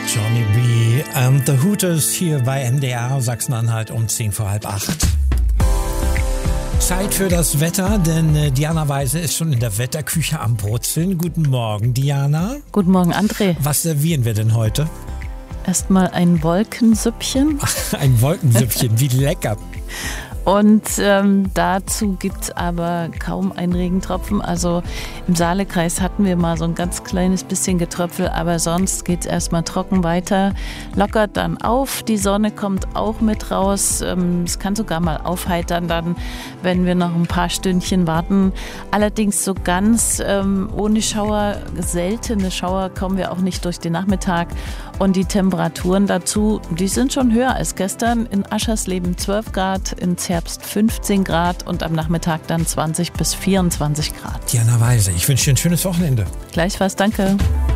Johnny B. and the Hooters hier bei MDR Sachsen-Anhalt um 7:45. Zeit für das Wetter, denn Diana Weise ist schon in der Wetterküche am Brutzeln. Guten Morgen, Diana. Guten Morgen, André. Was servieren wir denn heute? Erstmal ein Wolkensüppchen. Ein Wolkensüppchen, wie lecker. Und dazu gibt es aber kaum einen Regentropfen. Also im Saalekreis hatten wir mal so ein ganz kleines bisschen Getröpfel, aber sonst geht es erstmal trocken weiter. Lockert dann auf, die Sonne kommt auch mit raus. Es kann sogar mal aufheitern dann, wenn wir noch ein paar Stündchen warten. Allerdings so ganz ohne Schauer, seltene Schauer kommen wir auch nicht durch den Nachmittag. Und die Temperaturen dazu, die sind schon höher als gestern. In Aschersleben 12 Grad, in Zerbst 15 Grad und am Nachmittag dann 20 bis 24 Grad. Diana Weise, ich wünsche dir ein schönes Wochenende. Gleichfalls, danke.